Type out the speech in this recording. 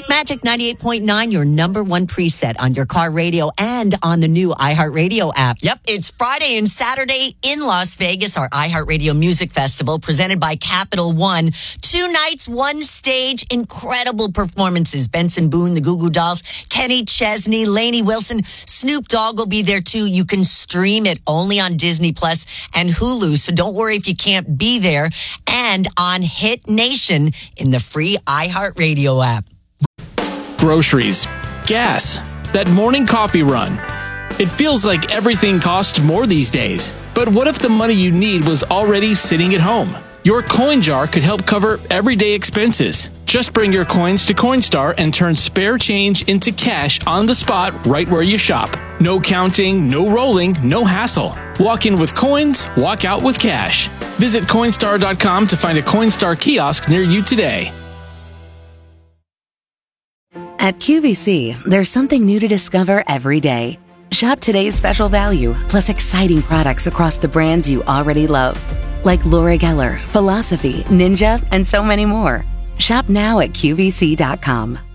Music Magic 98.9, your number one preset on your car radio and on the new iHeartRadio app. Yep, it's Friday and Saturday in Las Vegas, our iHeartRadio Music Festival presented by Capital One. 2 nights, 1 stage, incredible performances. Benson Boone, the Goo Goo Dolls, Kenny Chesney, Lainey Wilson, Snoop Dogg will be there too. You can stream it only on Disney Plus and Hulu, so don't worry if you can't be there. And on Hit Nation in the free iHeartRadio app. Groceries, gas, that morning coffee run. It feels like everything costs more these days. But what if the money you need was already sitting at home? Your coin jar could help cover everyday expenses. Just bring your coins to Coinstar and turn spare change into cash on the spot right where you shop. No counting, no rolling, no hassle. Walk in with coins, walk out with cash. Visit Coinstar.com to find a Coinstar kiosk near you today. At QVC, there's something new to discover every day. Shop today's special value, plus exciting products across the brands you already love. Like Laura Geller, Philosophy, Ninja, and so many more. Shop now at QVC.com.